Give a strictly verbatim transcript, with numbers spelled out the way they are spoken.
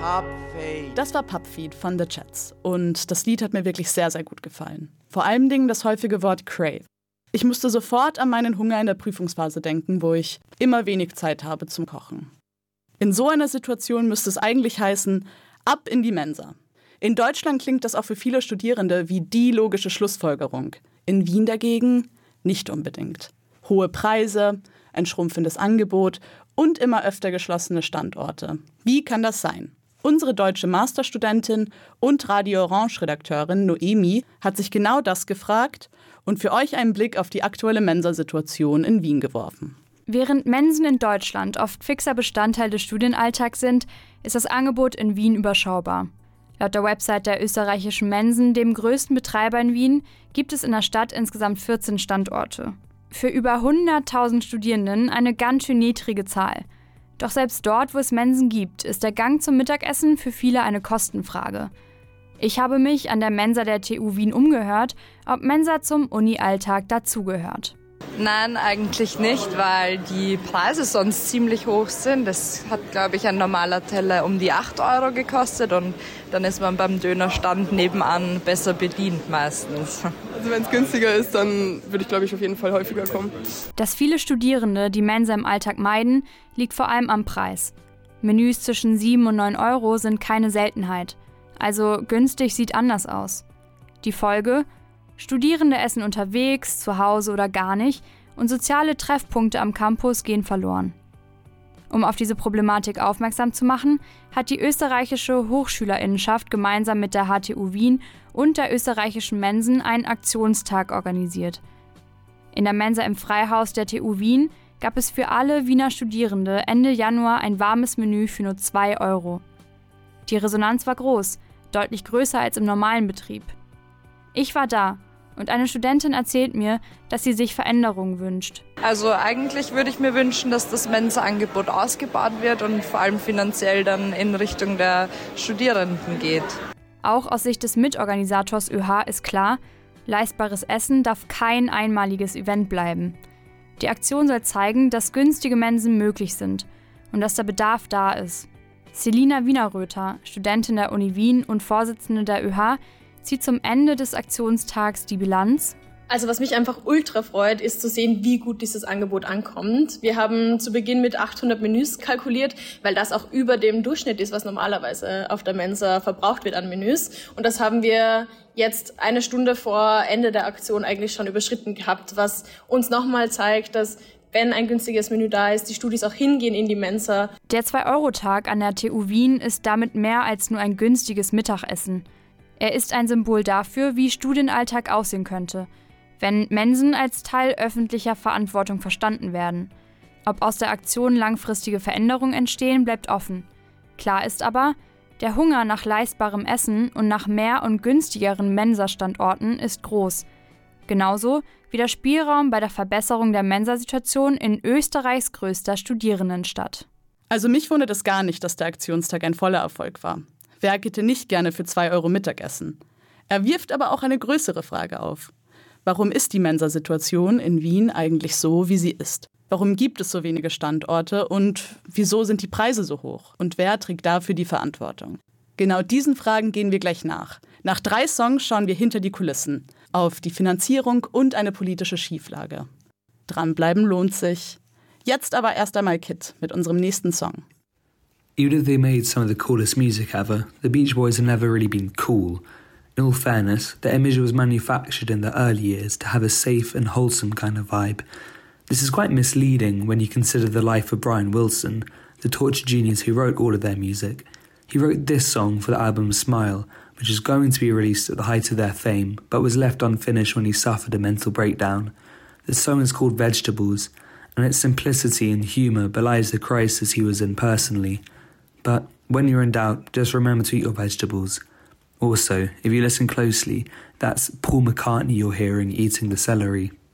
Pupfeed. Das war Pupfeed von The Chats und das Lied hat mir wirklich sehr, sehr gut gefallen. Vor allen Dingen das häufige Wort crave. Ich musste sofort an meinen Hunger in der Prüfungsphase denken, wo ich immer wenig Zeit habe zum Kochen. In so einer Situation müsste es eigentlich heißen, ab in die Mensa. In Deutschland klingt das auch für viele Studierende wie die logische Schlussfolgerung. In Wien dagegen nicht unbedingt. Hohe Preise, ein schrumpfendes Angebot und immer öfter geschlossene Standorte. Wie kann das sein? Unsere deutsche Masterstudentin und Radio Orange-Redakteurin Noemi hat sich genau das gefragt und für euch einen Blick auf die aktuelle Mensa-Situation in Wien geworfen. Während Mensen in Deutschland oft fixer Bestandteil des Studienalltags sind, ist das Angebot in Wien überschaubar. Laut der Website der österreichischen Mensen, dem größten Betreiber in Wien, gibt es in der Stadt insgesamt vierzehn Standorte. Für über hunderttausend Studierenden eine ganz schön niedrige Zahl. Doch selbst dort, wo es Mensen gibt, ist der Gang zum Mittagessen für viele eine Kostenfrage. Ich habe mich an der Mensa der T U Wien umgehört, ob Mensa zum Uni-Alltag dazugehört. Nein, eigentlich nicht, weil die Preise sonst ziemlich hoch sind. Das hat, glaube ich, ein normaler Teller um die acht Euro gekostet und dann ist man beim Dönerstand nebenan besser bedient meistens. Also wenn es günstiger ist, dann würde ich, glaube ich, auf jeden Fall häufiger kommen. Dass viele Studierende die Mensa im Alltag meiden, liegt vor allem am Preis. Menüs zwischen sieben und neun Euro sind keine Seltenheit. Also günstig sieht anders aus. Die Folge? Studierende essen unterwegs, zu Hause oder gar nicht und soziale Treffpunkte am Campus gehen verloren. Um auf diese Problematik aufmerksam zu machen, hat die österreichische Hochschülerinnenschaft gemeinsam mit der H T U Wien und der österreichischen Mensen einen Aktionstag organisiert. In der Mensa im Freihaus der T U Wien gab es für alle Wiener Studierende Ende Januar ein warmes Menü für nur zwei Euro. Die Resonanz war groß, deutlich größer als im normalen Betrieb. Ich war da und eine Studentin erzählt mir, dass sie sich Veränderungen wünscht. Also eigentlich würde ich mir wünschen, dass das Mensa-Angebot ausgebaut wird und vor allem finanziell dann in Richtung der Studierenden geht. Auch aus Sicht des Mitorganisators Ö H ist klar, leistbares Essen darf kein einmaliges Event bleiben. Die Aktion soll zeigen, dass günstige Mensen möglich sind und dass der Bedarf da ist. Selina Wienerröther, Studentin der Uni Wien und Vorsitzende der Ö H, zieht zum Ende des Aktionstags die Bilanz. Also was mich einfach ultra freut, ist zu sehen, wie gut dieses Angebot ankommt. Wir haben zu Beginn mit achthundert Menüs kalkuliert, weil das auch über dem Durchschnitt ist, was normalerweise auf der Mensa verbraucht wird an Menüs. Und das haben wir jetzt eine Stunde vor Ende der Aktion eigentlich schon überschritten gehabt, was uns nochmal zeigt, dass wenn ein günstiges Menü da ist, die Studis auch hingehen in die Mensa. Der zwei Euro Tag an der T U Wien ist damit mehr als nur ein günstiges Mittagessen. Er ist ein Symbol dafür, wie Studienalltag aussehen könnte, wenn Mensen als Teil öffentlicher Verantwortung verstanden werden. Ob aus der Aktion langfristige Veränderungen entstehen, bleibt offen. Klar ist aber, der Hunger nach leistbarem Essen und nach mehr und günstigeren Mensa-Standorten ist groß. Genauso wie der Spielraum bei der Verbesserung der Mensasituation in Österreichs größter Studierendenstadt. Also mich wundert es gar nicht, dass der Aktionstag ein voller Erfolg war. Wer geht denn nicht gerne für zwei Euro Mittagessen? Er wirft aber auch eine größere Frage auf. Warum ist die Mensasituation in Wien eigentlich so, wie sie ist? Warum gibt es so wenige Standorte und wieso sind die Preise so hoch? Und wer trägt dafür die Verantwortung? Genau diesen Fragen gehen wir gleich nach. Nach drei Songs schauen wir hinter die Kulissen, auf die Finanzierung und eine politische Schieflage. Dranbleiben lohnt sich. Jetzt aber erst einmal Kid mit unserem nächsten Song. Even if they made some of the coolest music ever, the Beach Boys have never really been cool. In all fairness, the image was manufactured in the early years to have a safe and wholesome kind of vibe. This is quite misleading when you consider the life of Brian Wilson, the tortured genius who wrote all of their music. He wrote this song for the album Smile, which was going to be released at the height of their fame, but was left unfinished when he suffered a mental breakdown. The song is called Vegetables, and its simplicity and humour belies the crisis he was in personally. But when you're in doubt, just remember to eat your vegetables. Also, if you listen closely, that's Paul McCartney you're hearing eating the celery.